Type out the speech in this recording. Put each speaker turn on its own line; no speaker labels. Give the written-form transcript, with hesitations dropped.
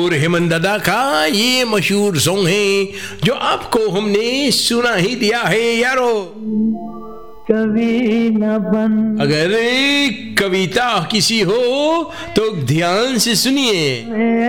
और हेमंत दादा का ये मशहूर सॉन्ग है जो आपको हमने सुना ही दिया है यारो।
कवि न बन।
अगर कविता किसी हो तो ध्यान से सुनिए।